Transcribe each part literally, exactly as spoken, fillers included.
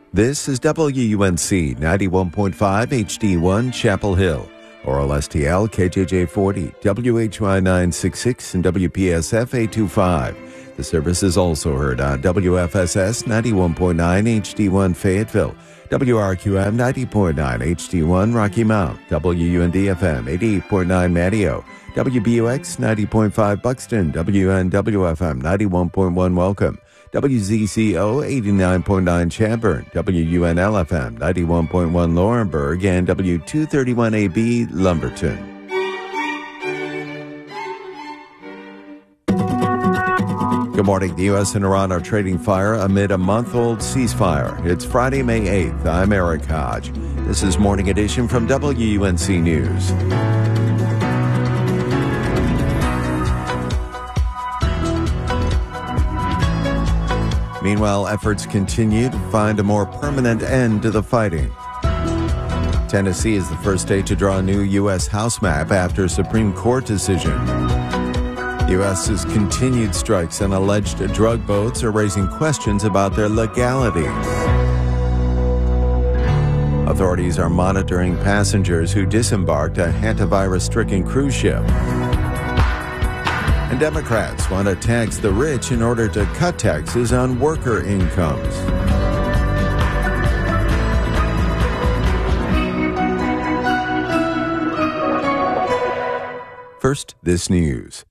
This is W U N C ninety-one point five H D one Chapel Hill, Oral S T L K J J forty, W H Y nine sixty-six, and W P S F eight twenty-five. The service is also heard on W F S S ninety-one point nine H D one Fayetteville, W R Q M ninety point nine H D one Rocky Mount, W U N D F M eighty-eight point nine Matteo, W B U X ninety point five Buxton, W N W F M ninety-one point one Welcome, W Z C O eighty-nine point nine Chadbourn, W U N L F M ninety-one point one Laurinburg, and W two thirty-one A B Lumberton. Good morning. The U S and Iran are trading fire amid a month-old ceasefire. It's Friday, May eighth. I'm Eric Hodge. This is Morning Edition from W U N C News. Meanwhile, efforts continue to find a more permanent end to the fighting. Tennessee is the first state to draw a new U S House map after a Supreme Court decision. U S's continued strikes on alleged drug boats are raising questions about their legality. Authorities are monitoring passengers who disembarked a hantavirus-stricken cruise ship. And Democrats want to tax the rich in order to cut taxes on worker incomes. First, this news.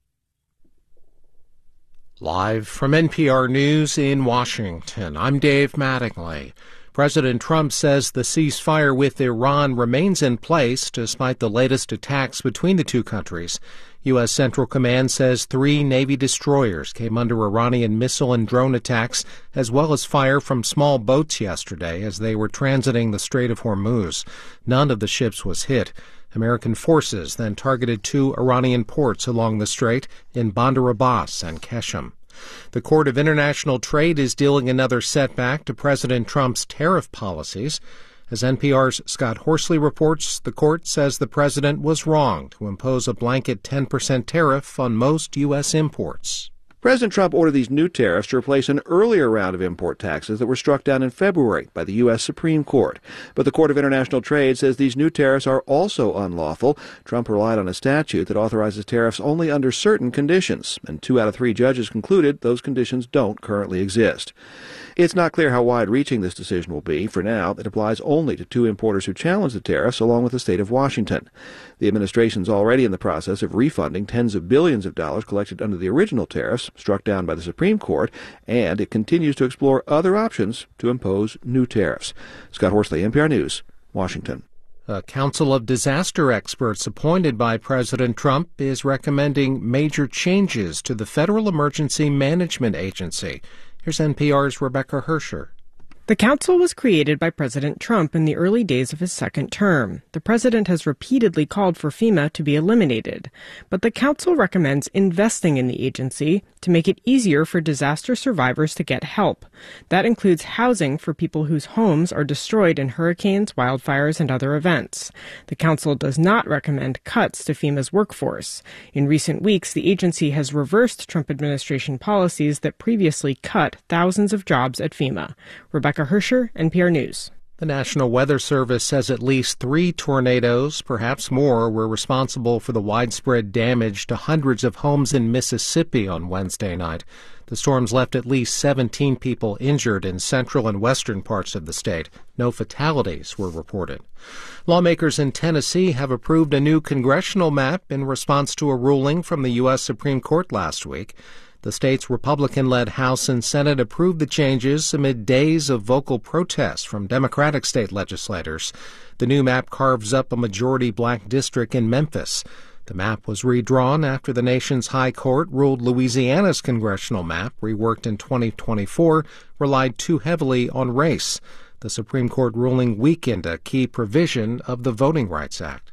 Live from N P R News in Washington, I'm Dave Mattingly. President Trump says the ceasefire with Iran remains in place despite the latest attacks between the two countries. U S. Central Command says three Navy destroyers came under Iranian missile and drone attacks, as well as fire from small boats yesterday as they were transiting the Strait of Hormuz. None of the ships was hit. American forces then targeted two Iranian ports along the strait in Bandar Abbas and Keshem. The Court of International Trade is dealing another setback to President Trump's tariff policies. As N P R's Scott Horsley reports, the court says the president was wrong to impose a blanket ten percent tariff on most U S imports. President Trump ordered these new tariffs to replace an earlier round of import taxes that were struck down in February by the U S. Supreme Court. But the Court of International Trade says these new tariffs are also unlawful. Trump relied on a statute that authorizes tariffs only under certain conditions, and two out of three judges concluded those conditions don't currently exist. It's not clear how wide-reaching this decision will be. For now, it applies only to two importers who challenge the tariffs, along with the state of Washington. The administration's already in the process of refunding tens of billions of dollars collected under the original tariffs struck down by the Supreme Court, and it continues to explore other options to impose new tariffs. Scott Horsley, N P R News, Washington. A council of disaster experts appointed by President Trump is recommending major changes to the Federal Emergency Management Agency. Here's N P R's Rebecca Hersher. The council was created by President Trump in the early days of his second term. The president has repeatedly called for FEMA to be eliminated, but the council recommends investing in the agency to make it easier for disaster survivors to get help. That includes housing for people whose homes are destroyed in hurricanes, wildfires, and other events. The council does not recommend cuts to FEMA's workforce. In recent weeks, the agency has reversed Trump administration policies that previously cut thousands of jobs at FEMA. Rebecca Hersher, N P R News. The National Weather Service says at least three tornadoes, perhaps more, were responsible for the widespread damage to hundreds of homes in Mississippi on Wednesday night. The storms left at least seventeen people injured in central and western parts of the state. No fatalities were reported. Lawmakers in Tennessee have approved a new congressional map in response to a ruling from the U S. Supreme Court last week. The state's Republican-led House and Senate approved the changes amid days of vocal protests from Democratic state legislators. The new map carves up a majority black district in Memphis. The map was redrawn after the nation's high court ruled Louisiana's congressional map, reworked in twenty twenty-four, relied too heavily on race. The Supreme Court ruling weakened a key provision of the Voting Rights Act.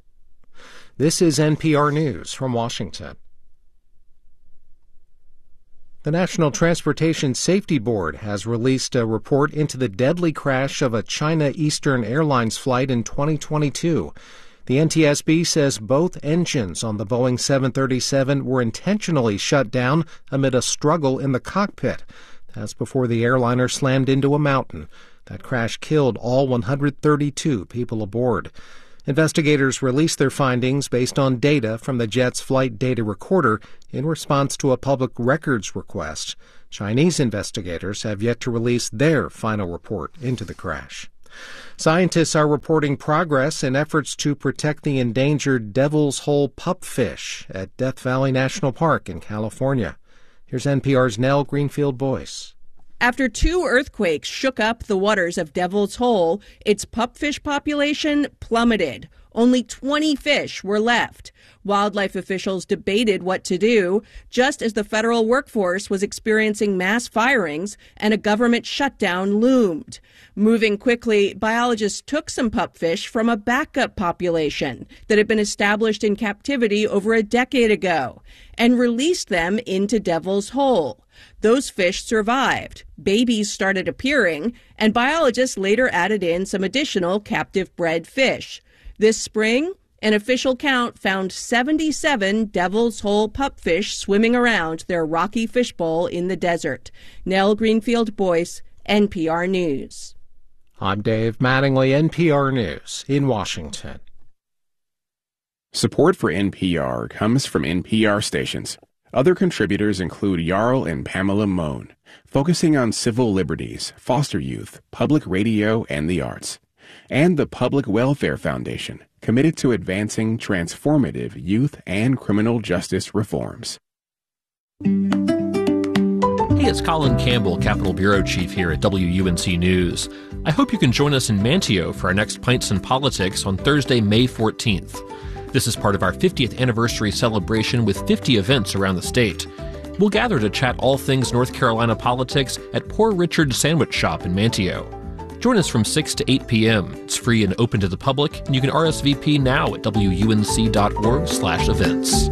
This is N P R News from Washington. The National Transportation Safety Board has released a report into the deadly crash of a China Eastern Airlines flight in twenty twenty-two. The N T S B says both engines on the Boeing seven thirty-seven were intentionally shut down amid a struggle in the cockpit. That's before the airliner slammed into a mountain. That crash killed all one hundred thirty-two people aboard. Investigators released their findings based on data from the jet's flight data recorder in response to a public records request. Chinese investigators have yet to release their final report into the crash. Scientists are reporting progress in efforts to protect the endangered Devil's Hole pupfish at Death Valley National Park in California. Here's N P R's Nell Greenfield-Boyce. After two earthquakes shook up the waters of Devil's Hole, its pupfish population plummeted. Only twenty fish were left. Wildlife officials debated what to do, just as the federal workforce was experiencing mass firings and a government shutdown loomed. Moving quickly, biologists took some pupfish from a backup population that had been established in captivity over a decade ago and released them into Devil's Hole. Those fish survived. Babies started appearing, and biologists later added in some additional captive-bred fish. This spring, an official count found seventy-seven Devil's Hole pupfish swimming around their rocky fishbowl in the desert. Nell Greenfield-Boyce, N P R News. I'm Dave Mattingly, N P R News in Washington. Support for N P R comes from N P R stations. Other contributors include Jarl and Pamela Mohn, focusing on civil liberties, foster youth, public radio, and the arts. And the Public Welfare Foundation, committed to advancing transformative youth and criminal justice reforms. Hey, it's Colin Campbell, Capitol Bureau Chief here at W U N C News. I hope you can join us in Manteo for our next Pints and Politics on Thursday, May fourteenth. This is part of our fiftieth anniversary celebration with fifty events around the state. We'll gather to chat all things North Carolina politics at Poor Richard's Sandwich Shop in Manteo. Join us from six to eight p.m. It's free and open to the public, and you can R S V P now at W U N C dot org slash events.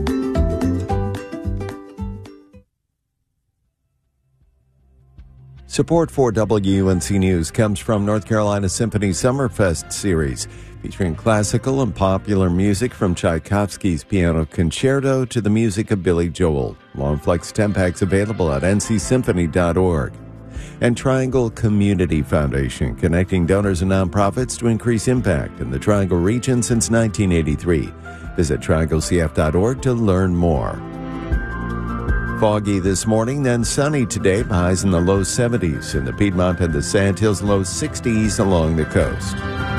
Support for W U N C News comes from North Carolina Symphony Summerfest series, featuring classical and popular music from Tchaikovsky's Piano Concerto to the music of Billy Joel. Long Flex ten packs available at N C symphony dot org. And Triangle Community Foundation, connecting donors and nonprofits to increase impact in the Triangle region since nineteen eighty-three. Visit triangle c f dot org to learn more. Foggy this morning, then sunny today, highs in the low seventies. In the Piedmont and the Sandhills, low sixties along the coast.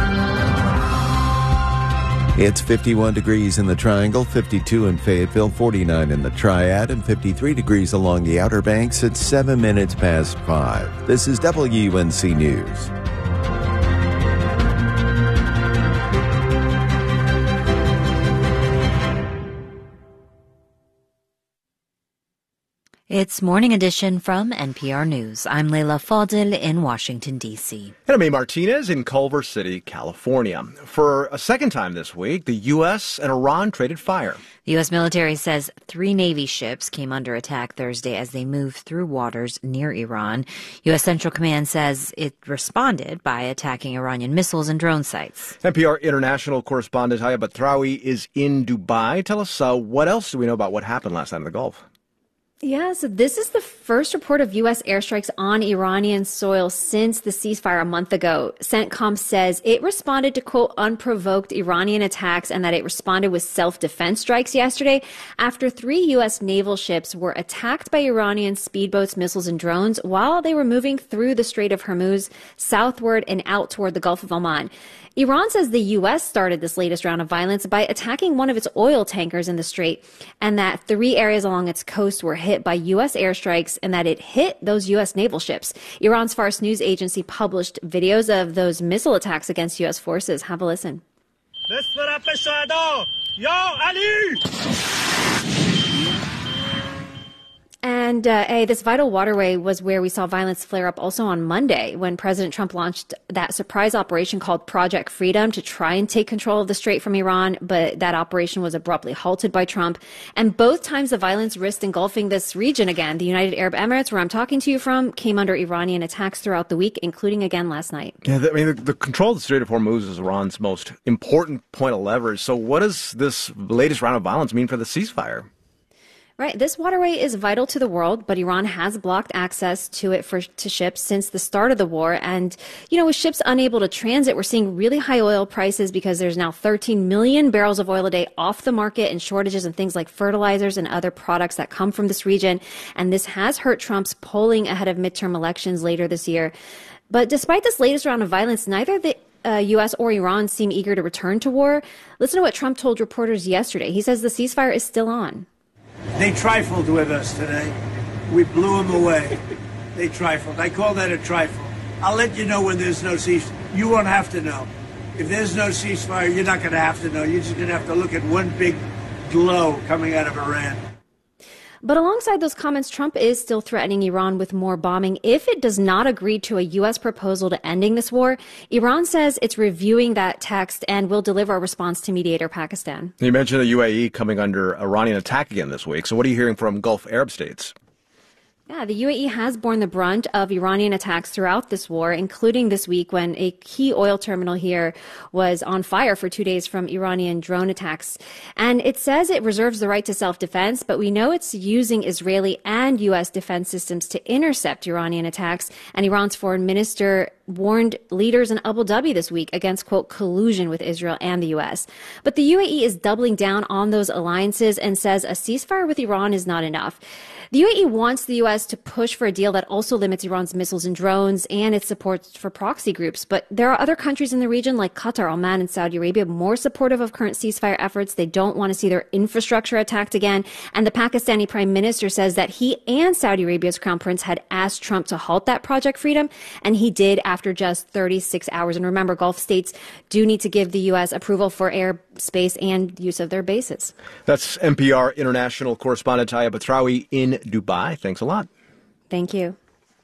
It's fifty-one degrees in the Triangle, fifty-two in Fayetteville, forty-nine in the Triad, and fifty-three degrees along the Outer Banks at seven minutes past five. This is W U N C News. It's Morning Edition from N P R News. I'm Leila Fadil in Washington, D C. And I'm A. Martinez in Culver City, California. For a second time this week, the U S and Iran traded fire. The U S military says three Navy ships came under attack Thursday as they moved through waters near Iran. U S Central Command says it responded by attacking Iranian missiles and drone sites. N P R international correspondent Haya Batrawi is in Dubai. Tell us, uh, what else do we know about what happened last night in the Gulf? Yeah, so this is the first report of U S airstrikes on Iranian soil since the ceasefire a month ago. CENTCOM says it responded to, quote, unprovoked Iranian attacks and that it responded with self-defense strikes yesterday after three U S naval ships were attacked by Iranian speedboats, missiles, and drones while they were moving through the Strait of Hormuz southward and out toward the Gulf of Oman. Iran says the U S started this latest round of violence by attacking one of its oil tankers in the strait and that three areas along its coast were hit by U S airstrikes and that it hit those U S naval ships. Iran's Fars news agency published videos of those missile attacks against U S forces. Have a listen. And uh, hey, this vital waterway was where we saw violence flare up also on Monday when President Trump launched that surprise operation called Project Freedom to try and take control of the strait from Iran. But that operation was abruptly halted by Trump. And both times the violence risked engulfing this region again. The United Arab Emirates, where I'm talking to you from, came under Iranian attacks throughout the week, including again last night. Yeah, I mean, the, the control of the Strait of Hormuz is Iran's most important point of leverage. So what does this latest round of violence mean for the ceasefire? Right. This waterway is vital to the world, but Iran has blocked access to it for to ships since the start of the war. And, you know, with ships unable to transit, we're seeing really high oil prices because there's now thirteen million barrels of oil a day off the market and shortages in things like fertilizers and other products that come from this region. And this has hurt Trump's polling ahead of midterm elections later this year. But despite this latest round of violence, neither the Uh, U S or Iran seem eager to return to war. Listen to what Trump told reporters yesterday. He says the ceasefire is still on. They trifled with us today. We blew them away. They trifled. I call that a trifle. I'll let you know when there's no ceasefire. You won't have to know. If there's no ceasefire, you're not going to have to know. You're just going to have to look at one big glow coming out of Iran. But alongside those comments, Trump is still threatening Iran with more bombing if it does not agree to a U S proposal to ending this war. Iran says it's reviewing that text and will deliver a response to mediator Pakistan. You mentioned the U A E coming under Iranian attack again this week. So what are you hearing from Gulf Arab states? Yeah, the U A E has borne the brunt of Iranian attacks throughout this war, including this week when a key oil terminal here was on fire for two days from Iranian drone attacks. And it says it reserves the right to self-defense, but we know it's using Israeli and U S defense systems to intercept Iranian attacks. And Iran's foreign minister warned leaders in Abu Dhabi this week against, quote, collusion with Israel and the U S. But the U A E is doubling down on those alliances and says a ceasefire with Iran is not enough. The U A E wants the U S to push for a deal that also limits Iran's missiles and drones and its support for proxy groups. But there are other countries in the region like Qatar, Oman, and Saudi Arabia more supportive of current ceasefire efforts. They don't want to see their infrastructure attacked again. And the Pakistani prime minister says that he and Saudi Arabia's crown prince had asked Trump to halt that Project Freedom, and he did after just thirty-six hours. And remember, Gulf states do need to give the U S approval for airspace and use of their bases. That's N P R international correspondent Taya Batrawi in Dubai. Thanks a lot. Thank you.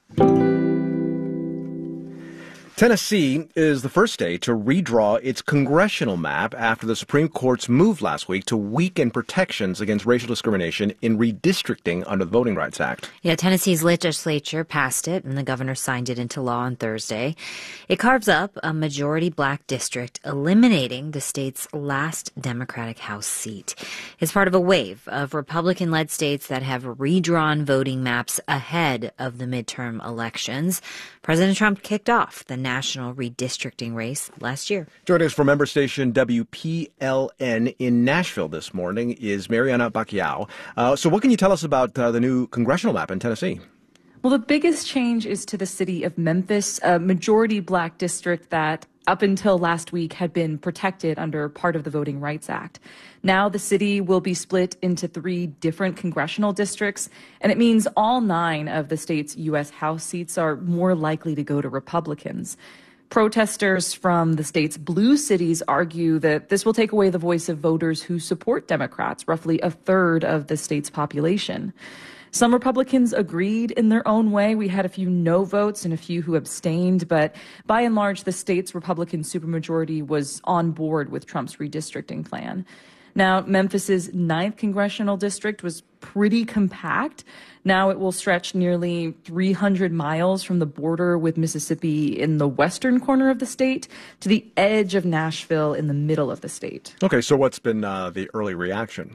Tennessee is the first state to redraw its congressional map after the Supreme Court's move last week to weaken protections against racial discrimination in redistricting under the Voting Rights Act. Yeah, Tennessee's legislature passed it, and the governor signed it into law on Thursday. It carves up a majority black district, eliminating the state's last Democratic House seat. It's part of a wave of Republican-led states that have redrawn voting maps ahead of the midterm elections. President Trump kicked off the national redistricting race last year. Joining us from member station W P L N in Nashville this morning is Mariana Bacchiao. Uh, so what can you tell us about uh, the new congressional map in Tennessee? Well, the biggest change is to the city of Memphis, a majority black district that up until last week had been protected under part of the Voting Rights Act. Now the city will be split into three different congressional districts, and it means all nine of the state's U S House seats are more likely to go to Republicans. Protesters from the state's blue cities argue that this will take away the voice of voters who support Democrats, roughly a third of the state's population. Some Republicans agreed in their own way. We had a few no votes and a few who abstained, but by and large, the state's Republican supermajority was on board with Trump's redistricting plan. Now, Memphis's ninth congressional district was pretty compact. Now it will stretch nearly three hundred miles from the border with Mississippi in the western corner of the state to the edge of Nashville in the middle of the state. Okay, so what's been uh, the early reaction?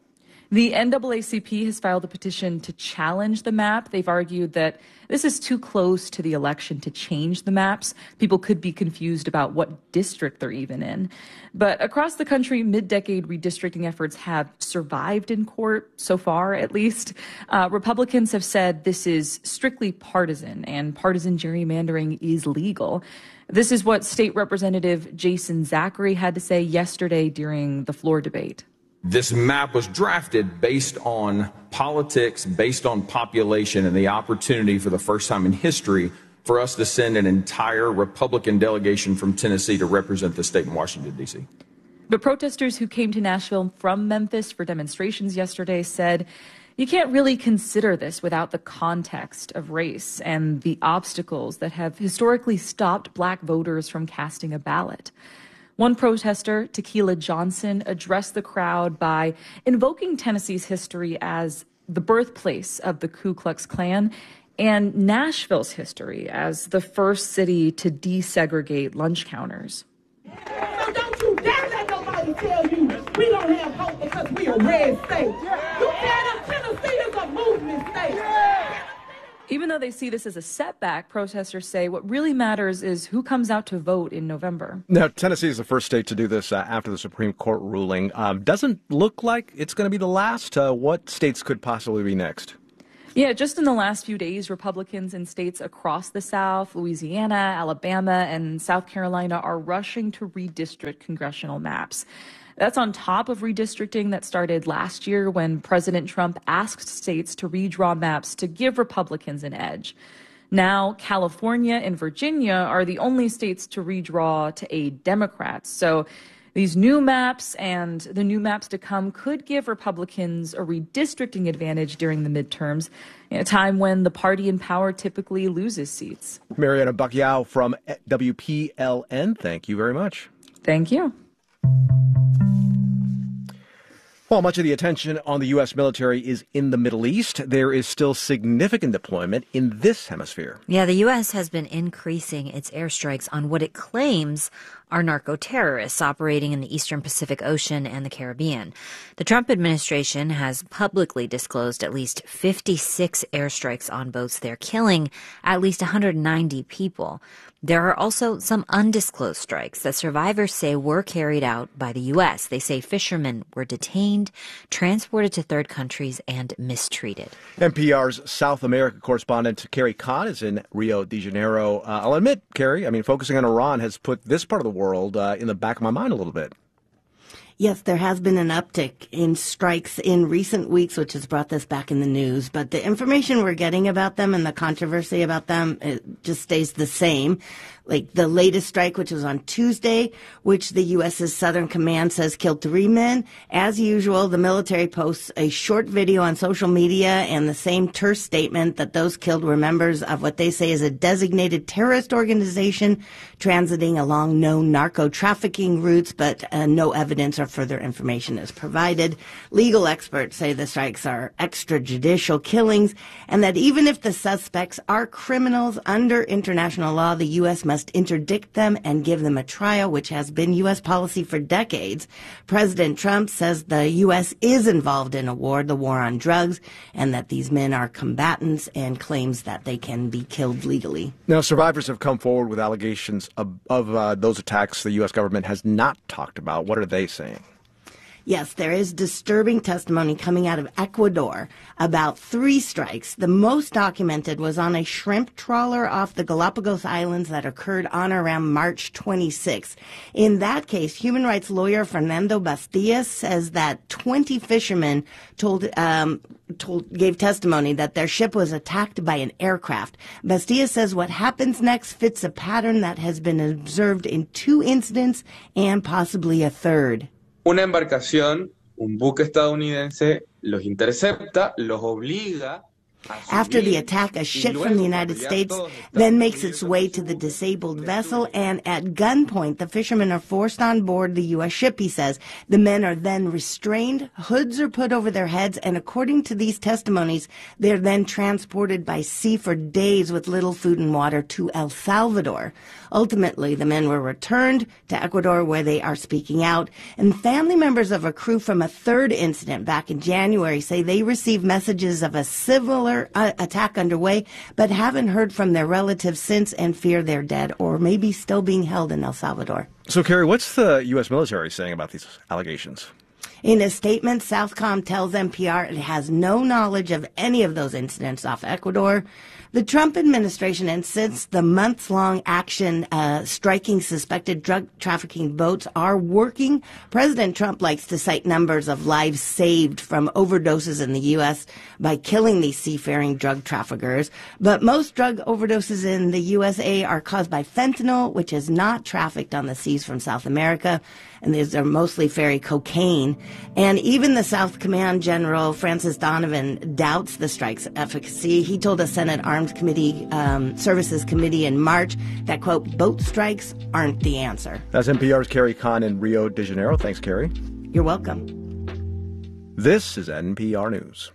The N double A C P has filed a petition to challenge the map. They've argued that this is too close to the election to change the maps. People could be confused about what district they're even in. But across the country, mid-decade redistricting efforts have survived in court, so far at least. Uh, Republicans have said this is strictly partisan, and partisan gerrymandering is legal. This is what State Representative Jason Zachary had to say yesterday during the floor debate. This map was drafted based on politics, based on population, and the opportunity for the first time in history for us to send an entire Republican delegation from Tennessee to represent the state in Washington, D C. But protesters who came to Nashville from Memphis for demonstrations yesterday said you can't really consider this without the context of race and the obstacles that have historically stopped black voters from casting a ballot. One protester, Tequila Johnson, addressed the crowd by invoking Tennessee's history as the birthplace of the Ku Klux Klan and Nashville's history as the first city to desegregate lunch counters. So don't you dare let nobody tell you we don't have hope because we a red state. You tear up Tennessee movement state. Even though they see this as a setback, protesters say what really matters is who comes out to vote in November. Now, Tennessee is the first state to do this uh, after the Supreme Court ruling. Um, doesn't look like it's going to be the last. Uh, what states could possibly be next? Yeah, just in the last few days, Republicans in states across the South, Louisiana, Alabama, and South Carolina are rushing to redistrict congressional maps. That's on top of redistricting that started last year when President Trump asked states to redraw maps to give Republicans an edge. Now, California and Virginia are the only states to redraw to aid Democrats. So these new maps and the new maps to come could give Republicans a redistricting advantage during the midterms, a time when the party in power typically loses seats. Mariana Bacchiao from W P L N, thank you very much. Thank you. While much of the attention on the U S military is in the Middle East, there is still significant deployment in this hemisphere. Yeah, the U S has been increasing its airstrikes on what it claims are narco-terrorists operating in the Eastern Pacific Ocean and the Caribbean. The Trump administration has publicly disclosed at least fifty-six airstrikes on boats there, killing at least one hundred ninety people. There are also some undisclosed strikes that survivors say were carried out by the U S. They say fishermen were detained, transported to third countries, and mistreated. N P R's South America correspondent Carrie Kahn is in Rio de Janeiro. Uh, I'll admit, Carrie, I mean, focusing on Iran has put this part of the world uh, in the back of my mind a little bit. Yes, there has been an uptick in strikes in recent weeks, which has brought this back in the news. But the information we're getting about them and the controversy about them, it just stays the same. Like the latest strike, which was on Tuesday, which the U S's Southern Command says killed three men. As usual, the military posts a short video on social media and the same terse statement that those killed were members of what they say is a designated terrorist organization transiting along known narco-trafficking routes, but uh, no evidence or further information is provided. Legal experts say the strikes are extrajudicial killings and that even if the suspects are criminals under international law, the U S must interdict them and give them a trial, which has been U S policy for decades. President Trump says the U S is involved in a war, the war on drugs, and that these men are combatants and claims that they can be killed legally. Now, survivors have come forward with allegations of, of uh, those attacks the U S government has not talked about. What are they saying? Yes, there is disturbing testimony coming out of Ecuador about three strikes. The most documented was on a shrimp trawler off the Galapagos Islands that occurred on or around March twenty-sixth. In that case, human rights lawyer Fernando Bastillas says that twenty fishermen told, um, told, gave testimony that their ship was attacked by an aircraft. Bastillas says what happens next fits a pattern that has been observed in two incidents and possibly a third. Una embarcación, un buque estadounidense, los intercepta, los obliga. After the attack, a ship from the United States then makes its way to the disabled vessel, and at gunpoint, the fishermen are forced on board the U S ship, he says. The men are then restrained, hoods are put over their heads, and according to these testimonies, they're then transported by sea for days with little food and water to El Salvador. Ultimately, the men were returned to Ecuador, where they are speaking out, and family members of a crew from a third incident back in January say they received messages of a similar Uh, attack underway, but haven't heard from their relatives since and fear they're dead or maybe still being held in El Salvador. So, Carrie, what's the U S military saying about these allegations? In a statement, Southcom tells N P R it has no knowledge of any of those incidents off Ecuador. The Trump administration insists the months-long action uh, striking suspected drug trafficking boats are working. President Trump likes to cite numbers of lives saved from overdoses in the U S by killing these seafaring drug traffickers. But most drug overdoses in the U S A are caused by fentanyl, which is not trafficked on the seas from South America. And these are mostly ferry cocaine. And even the South Command General, Francis Donovan, doubts the strike's efficacy. He told a Senate Armed Committee um, Services Committee in March that, quote, boat strikes aren't the answer. That's N P R's Carrie Kahn in Rio de Janeiro. Thanks, Carrie. You're welcome. This is N P R News.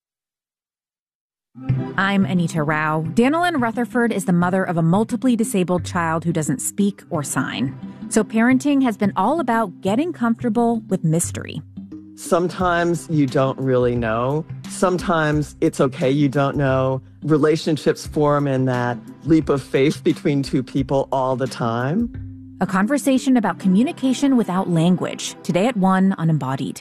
I'm Anita Rao. Danilyn Rutherford is the mother of a multiply disabled child who doesn't speak or sign. So parenting has been all about getting comfortable with mystery. Sometimes you don't really know. Sometimes it's okay you don't know. Relationships form in that leap of faith between two people all the time. A conversation about communication without language, today at one on Embodied.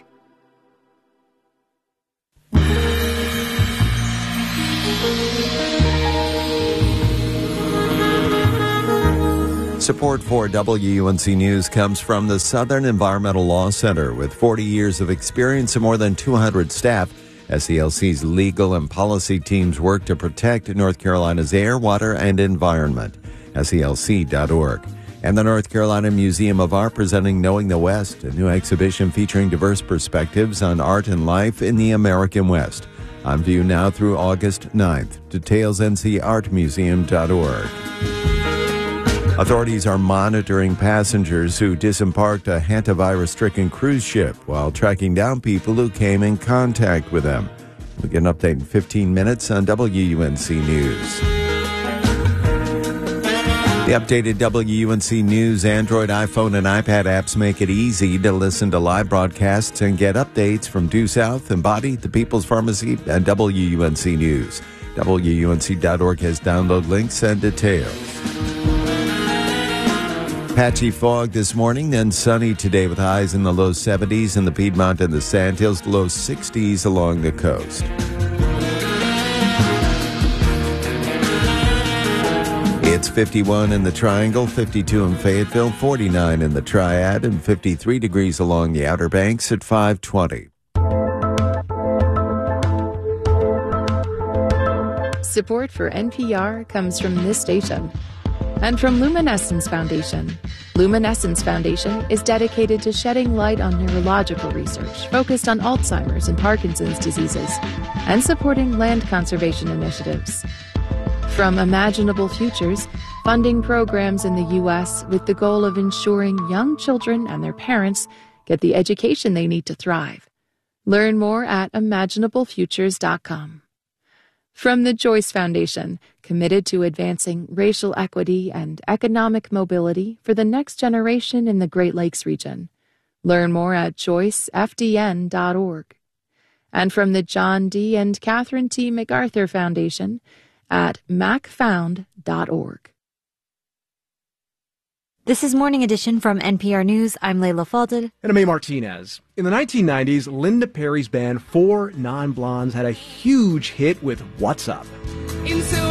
Support for W U N C News comes from the Southern Environmental Law Center. With forty years of experience and more than two hundred staff, S E L C's legal and policy teams work to protect North Carolina's air, water, and environment. S E L C dot org. And the North Carolina Museum of Art presenting Knowing the West, a new exhibition featuring diverse perspectives on art and life in the American West. On view now through August ninth. Details N C art museum dot org. Authorities are monitoring passengers who disembarked a hantavirus-stricken cruise ship while tracking down people who came in contact with them. We'll get an update in fifteen minutes on W U N C News. The updated W U N C News Android, iPhone, and iPad apps make it easy to listen to live broadcasts and get updates from Due South, Embodied, The People's Pharmacy, and W U N C News. W U N C dot org has download links and details. Patchy fog this morning, then sunny today with highs in the low seventies in the Piedmont and the Sandhills, low sixties along the coast. It's fifty-one in the Triangle, fifty-two in Fayetteville, forty-nine in the Triad, and fifty-three degrees along the Outer Banks at five twenty. Support for N P R comes from this station and from Luminescence Foundation. Luminescence Foundation is dedicated to shedding light on neurological research focused on Alzheimer's and Parkinson's diseases and supporting land conservation initiatives. From Imaginable Futures, funding programs in the U S with the goal of ensuring young children and their parents get the education they need to thrive. Learn more at imaginable futures dot com. From the Joyce Foundation, committed to advancing racial equity and economic mobility for the next generation in the Great Lakes region. Learn more at joyce f d n dot org. And from the John D. and Catherine T. MacArthur Foundation at mac found dot org. This is Morning Edition from N P R News. I'm Layla Falded. And I'm A. Martinez. In the nineteen nineties, Linda Perry's band Four Non-Blondes had a huge hit with What's Up.